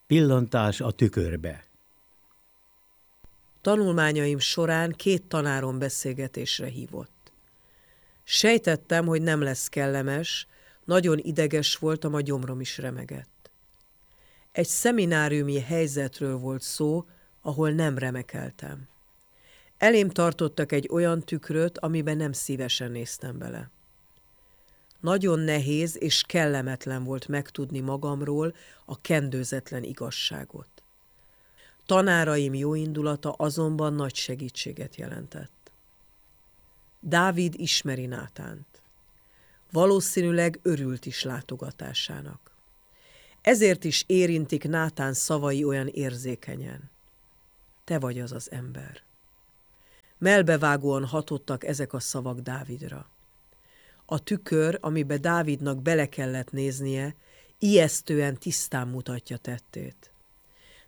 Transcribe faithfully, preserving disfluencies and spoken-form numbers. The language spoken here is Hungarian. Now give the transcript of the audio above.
Pillantás a tükörbe. Tanulmányaim során két tanárom beszélgetésre hívott. Sejtettem, hogy nem lesz kellemes, nagyon ideges voltam, a gyomrom is remegett. Egy szemináriumi helyzetről volt szó, ahol nem remekeltem. Elém tartottak egy olyan tükröt, amiben nem szívesen néztem bele. Nagyon nehéz és kellemetlen volt megtudni magamról a kendőzetlen igazságot. Tanáraim jóindulata azonban nagy segítséget jelentett. Dávid ismeri Nátánt. Valószínűleg örült is látogatásának. Ezért is érintik Nátán szavai olyan érzékenyen. Te vagy az az ember. Mellbevágóan hatottak ezek a szavak Dávidra. A tükör, amibe Dávidnak bele kellett néznie, ijesztően tisztán mutatja tettét.